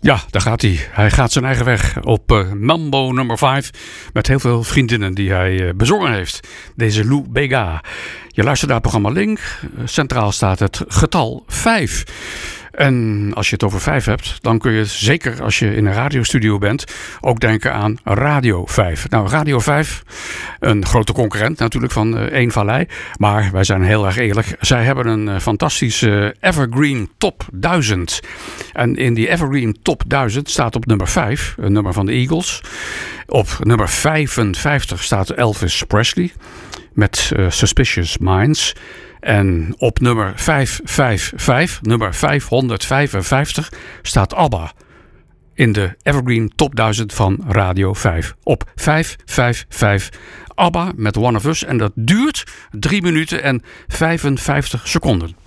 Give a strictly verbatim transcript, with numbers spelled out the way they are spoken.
Ja, daar gaat hij. Hij gaat zijn eigen weg op uh, Mambo nummer vijf. Met heel veel vriendinnen die hij uh, bezongen heeft. Deze Lou Bega. Je luistert naar het programma Link. Centraal staat het getal vijf. En als je het over vijf hebt, dan kun je zeker als je in een radiostudio bent ook denken aan Radio vijf. Nou, Radio vijf, een grote concurrent natuurlijk van uh, Eén Vallei. Maar wij zijn heel erg eerlijk. Zij hebben een uh, fantastische Evergreen Top duizend. En in die Evergreen Top duizend staat op nummer vijf, een nummer van de Eagles. Op nummer vijfenvijftig staat Elvis Presley met uh, Suspicious Minds. En op nummer vijfhonderdvijfenvijftig, nummer vijfhonderdvijfenvijftig, staat ABBA in de Evergreen Top duizend van Radio vijf. Op vijfhonderdvijfenvijftig ABBA met One of Us. En dat duurt drie minuten en vijfenvijftig seconden.